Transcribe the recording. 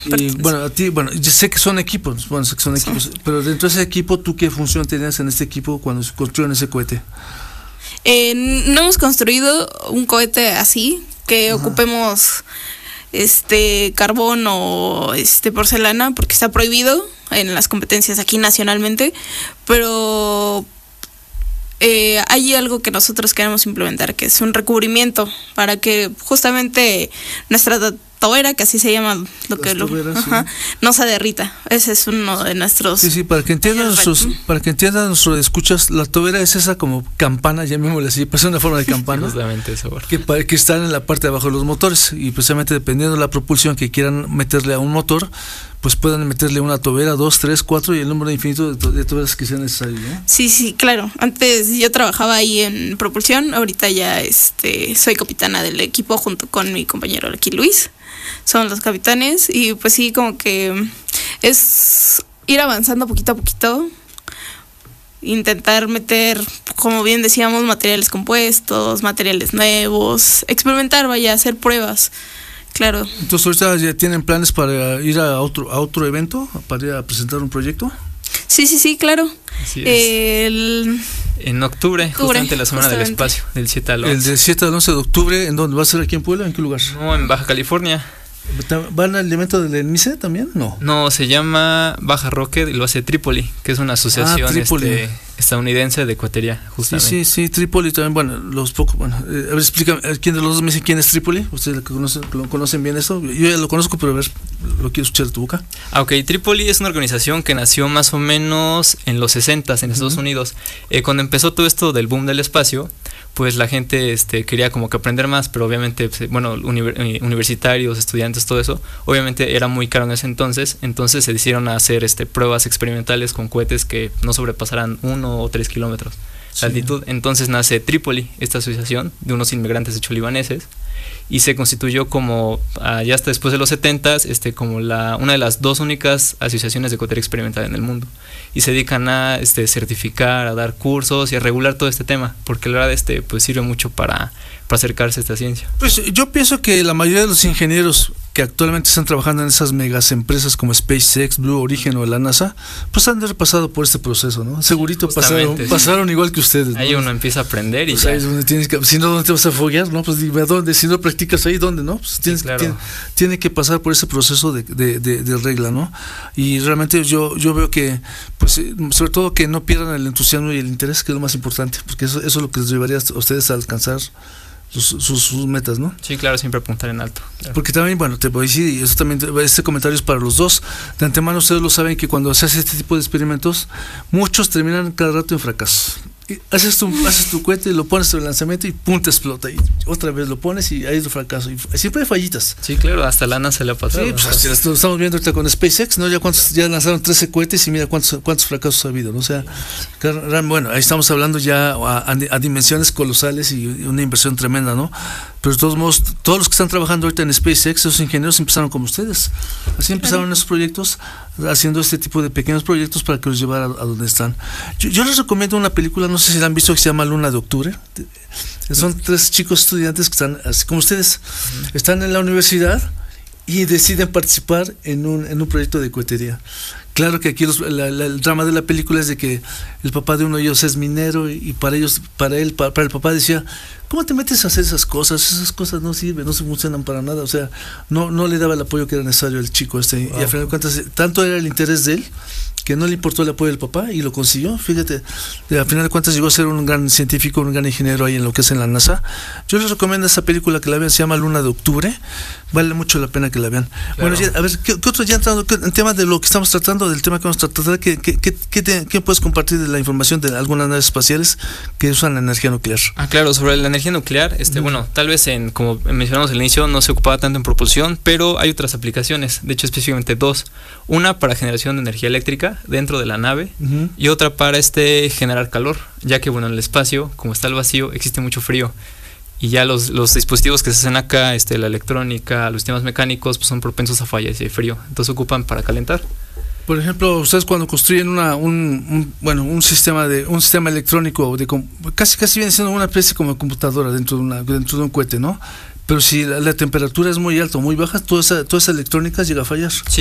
Y bueno, a ti, bueno, yo sé que son equipos, pero dentro de ese equipo, ¿tú qué función tenías en este equipo cuando se construyeron ese cohete? No hemos construido un cohete así, que ocupemos carbón o porcelana, porque está prohibido en las competencias aquí nacionalmente, pero hay algo que nosotros queremos implementar, que es un recubrimiento para que justamente nuestra tobera, que así se llama no se derrita. Ese es uno de nuestros... Sí, para que entiendan nuestros escuchas, la tobera es esa como campana, llamémosle así, parece una forma de campana. Justamente eso. Que están en la parte de abajo de los motores, y precisamente dependiendo de la propulsión que quieran meterle a un motor, pues puedan meterle una tobera, 2, 3, 4 y el número infinito de toberas que sea necesario, ¿no? Sí, claro. Antes yo trabajaba ahí en propulsión, ahorita ya soy capitana del equipo junto con mi compañero aquí Luis. Son los capitanes y pues sí, como que es ir avanzando poquito a poquito, intentar meter, como bien decíamos, materiales compuestos, materiales nuevos, experimentar, hacer pruebas. Claro. Entonces, ¿ahorita ya tienen planes para ir a otro evento, para ir a presentar un proyecto? Sí, claro. Así es. En octubre, justamente la Semana del Espacio, del 7 al 11. El del 7 al 11 de octubre, ¿en dónde va a ser? ¿Aquí en Puebla? ¿En qué lugar? No, en Baja California. ¿Van al evento del ENMICE también? No, se llama Baja Rocket y lo hace Trípoli, que es una asociación estadounidense de cohetería, justamente. Sí, Trípoli también, a ver, explícame, ¿quién de los dos me dice quién es Trípoli? ¿Ustedes lo conocen bien esto? Yo ya lo conozco, pero a ver, lo quiero escuchar de tu boca. Ok, Trípoli es una organización que nació más o menos en los 60s en Estados Unidos. Cuando empezó todo esto del boom del espacio, pues la gente quería como que aprender más, pero obviamente, universitarios, estudiantes, todo eso, obviamente era muy caro en ese entonces se decidieron a hacer pruebas experimentales con cohetes que no sobrepasaran 1 o 3 kilómetros de altitud. Entonces nace Trípoli, esta asociación de unos inmigrantes de hecho libaneses, y se constituyó como ya hasta después de los 70s como una de las dos únicas asociaciones de cohetería experimental en el mundo, y se dedican a certificar, a dar cursos y a regular todo este tema, porque la verdad pues sirve mucho para acercarse a esta ciencia. Pues yo pienso que la mayoría de los ingenieros que actualmente están trabajando en esas megas empresas como SpaceX, Blue Origin o la NASA, pues han de haber pasado por este proceso, ¿no? Segurito pasaron igual que ustedes, ¿no? Ahí uno empieza a aprender y ahí es donde tienes que, si no, ¿dónde te vas a foguear? ¿No? Pues dime a dónde, si no practicas ahí, ¿dónde? ¿No? Pues tiene que pasar por ese proceso de regla, ¿no? Y realmente yo veo que, pues, sobre todo que no pierdan el entusiasmo y el interés, que es lo más importante, porque eso es lo que les llevaría a ustedes a alcanzar sus metas, ¿no? Sí, claro, siempre apuntar en alto. Claro. Porque también, te voy a decir, y eso también, este comentario es para los dos. De antemano ustedes lo saben que cuando se hace este tipo de experimentos, muchos terminan cada rato en fracaso. Haces tu cohete, lo pones sobre el lanzamiento y ¡pum! Te explota, y otra vez lo pones y ahí es el fracaso, y siempre hay fallitas. Sí, claro, hasta la NASA le ha pasado. Sí, pues lo estamos viendo ahorita con SpaceX, ¿no? Ya lanzaron 13 cohetes y mira cuántos fracasos ha habido, ¿no? O sea, bueno, ahí estamos hablando ya a dimensiones colosales y una inversión tremenda, ¿no? Pero de todos modos, todos los que están trabajando ahorita en SpaceX, esos ingenieros empezaron como ustedes. Así empezaron esos proyectos, haciendo este tipo de pequeños proyectos para que los llevara a donde están. Yo les recomiendo una película, no sé si la han visto, que se llama Luna de Octubre. Son 3 chicos estudiantes que están, así como ustedes, están en la universidad y deciden participar en un proyecto de cohetería. Claro que aquí el drama de la película es de que el papá de uno de ellos es minero, y para el papá decía, ¿cómo te metes a hacer esas cosas? Esas cosas no sirven, no se funcionan para nada. O sea, no le daba el apoyo que era necesario al chico y al final de cuentas, tanto era el interés de él que no le importó el apoyo del papá y lo consiguió. Fíjate, al final de cuentas llegó a ser un gran científico, un gran ingeniero ahí en lo que es en la NASA. Yo les recomiendo esa película, que la vean, se llama Luna de Octubre, vale mucho la pena que la vean. Claro. Bueno, a ver, ¿qué otro, ya entrando en tema de lo que estamos tratando, del tema que vamos a tratar, ¿qué puedes compartir de la información de algunas naves espaciales que usan la energía nuclear? Claro, sobre la energía nuclear, bueno, tal vez como mencionamos al inicio, no se ocupaba tanto en propulsión, pero hay otras aplicaciones, de hecho específicamente 2, una para generación de energía eléctrica dentro de la nave, y otra para generar calor, ya que en el espacio, como está el vacío, existe mucho frío, y ya los dispositivos que se hacen acá, la electrónica, los sistemas mecánicos, pues son propensos a fallas y frío, entonces se ocupan para calentar. Por ejemplo, ustedes cuando construyen un sistema electrónico, casi viene siendo una especie como de computadora dentro de un cohete, ¿no? Pero si la temperatura es muy alta o muy baja, toda esa electrónica llega a fallar. Sí,